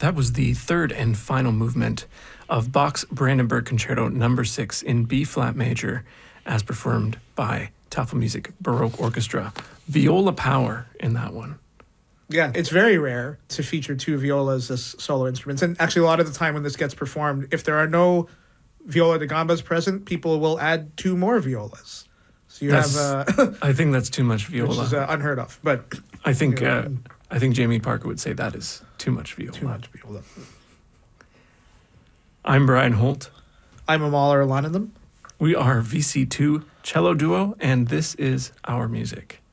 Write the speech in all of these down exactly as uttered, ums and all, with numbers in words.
That was the third and final movement of Bach's Brandenburg Concerto number six in B-flat major, as performed by Tafelmusik Baroque Orchestra. Viola power in that one. Yeah, it's very rare to feature two violas as solo instruments. And actually, a lot of the time when this gets performed, if there are no viola da gambas present, people will add two more violas. So you That's, have... Uh, I think that's too much viola. Which is uh, unheard of. But I think you know, uh, I think Jamie Parker would say that is too much viola. Too much viola. I'm Brian Holt. I'm Amal Erlanantham. We are V C two Cello Duo, and this is our music.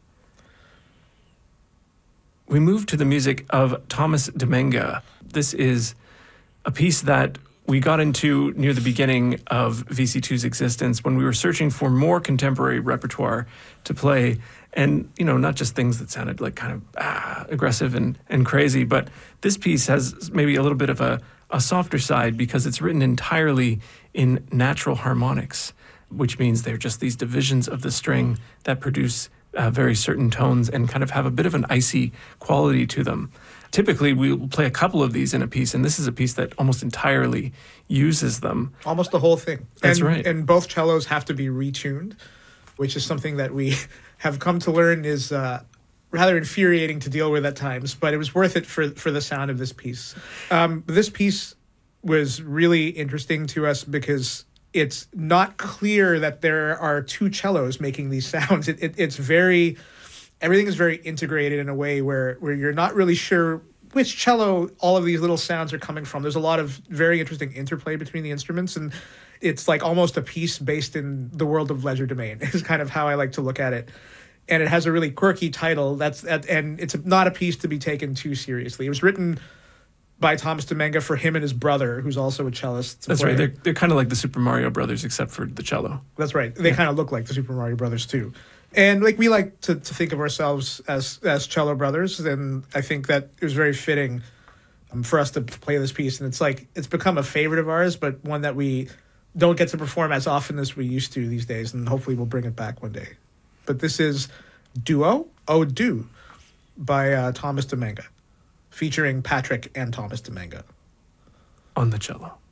We move to the music of Thomas Demenga. This is a piece that we got into near the beginning of V C two's existence when we were searching for more contemporary repertoire to play. And, you know, not just things that sounded like kind of ah, aggressive and, and crazy, but this piece has maybe a little bit of a, a softer side because it's written entirely in natural harmonics, which means they're just these divisions of the string that produce uh, very certain tones and kind of have a bit of an icy quality to them. Typically, we'll play a couple of these in a piece, and this is a piece that almost entirely uses them. Almost the whole thing. That's and, right. And both cellos have to be retuned, which is something that we have come to learn is uh, rather infuriating to deal with at times, but it was worth it for, for the sound of this piece. Um, this piece was really interesting to us because it's not clear that there are two cellos making these sounds. It, it, it's very... Everything is very integrated in a way where, where you're not really sure which cello all of these little sounds are coming from. There's a lot of very interesting interplay between the instruments, and it's like almost a piece based in the world of legerdemain is kind of how I like to look at it. And it has a really quirky title, That's that, and it's not a piece to be taken too seriously. It was written by Thomas Demenga for him and his brother, who's also a cellist. That's player. right. They're, they're kind of like the Super Mario Brothers, except for the cello. That's right. They yeah. kind of look like the Super Mario Brothers, too. And like we like to, to think of ourselves as as cello brothers, and I think that it was very fitting um, for us to play this piece. And it's like it's become a favorite of ours, but one that we don't get to perform as often as we used to these days, and hopefully we'll bring it back one day. But this is Duo, O Do, by uh, Thomas Demenga, featuring Patrick and Thomas Demenga. On the cello.